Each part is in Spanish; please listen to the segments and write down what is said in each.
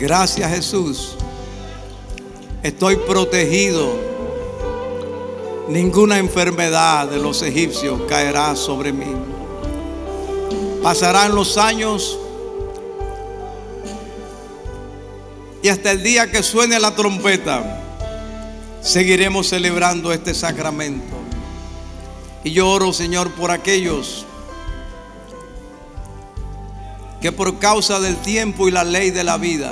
Gracias, Jesús. Estoy protegido. Ninguna enfermedad de los egipcios caerá sobre mí. Pasarán los años y hasta el día que suene la trompeta seguiremos celebrando este sacramento. Y yo oro, Señor, por aquellos que por causa del tiempo y la ley de la vida,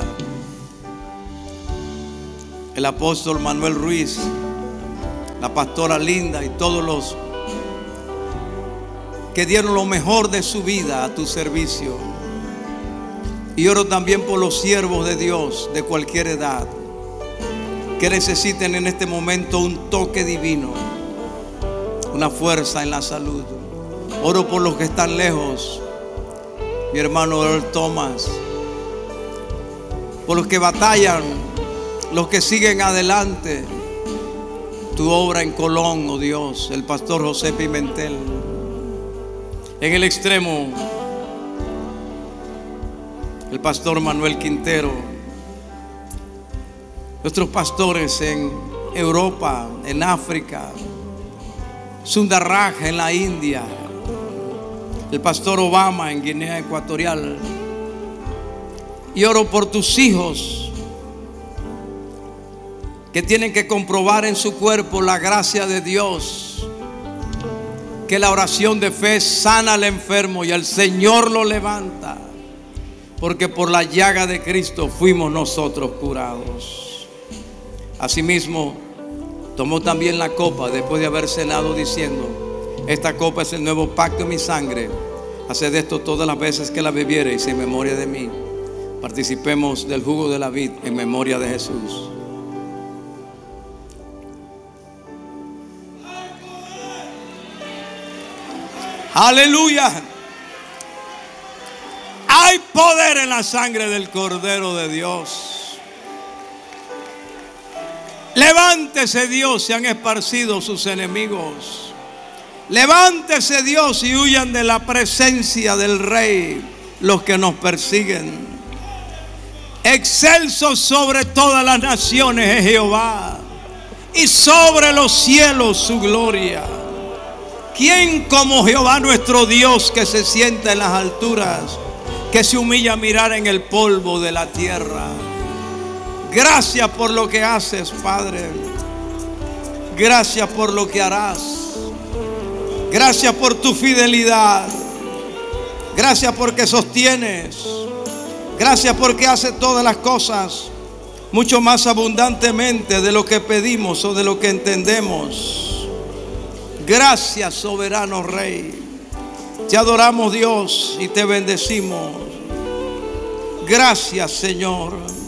el apóstol Manuel Ruiz, la pastora Linda y todos los que dieron lo mejor de su vida a tu servicio. Y oro también por los siervos de Dios de cualquier edad que necesiten en este momento un toque divino, una fuerza en la salud. Oro por los que están lejos, mi hermano Earl Thomas, por los que batallan, los que siguen adelante tu obra en Colón, oh Dios, el pastor José Pimentel. En el extremo, el pastor Manuel Quintero, nuestros pastores en Europa, en África, Sundarraj en la India, el pastor Obama en Guinea Ecuatorial. Y oro por tus hijos que tienen que comprobar en su cuerpo la gracia de Dios, que la oración de fe sana al enfermo y el Señor lo levanta, porque por la llaga de Cristo fuimos nosotros curados. Asimismo, tomó también la copa después de haber cenado diciendo: esta copa es el nuevo pacto en mi sangre. Haced esto todas las veces que la bebiereis en memoria de mí. Participemos del jugo de la vid en memoria de Jesús. Aleluya. Hay poder en la sangre del Cordero de Dios. Levántese, Dios, se han esparcido sus enemigos. Levántese, Dios, y huyan de la presencia del Rey los que nos persiguen. Excelso sobre todas las naciones es Jehová, y sobre los cielos su gloria. ¿Quién como Jehová nuestro Dios, que se sienta en las alturas, que se humilla a mirar en el polvo de la tierra? Gracias por lo que haces, Padre. Gracias por lo que harás. Gracias por tu fidelidad. Gracias porque sostienes. Gracias porque haces todas las cosas mucho más abundantemente de lo que pedimos o de lo que entendemos. Gracias, soberano Rey. Te adoramos, Dios, y te bendecimos. Gracias, Señor.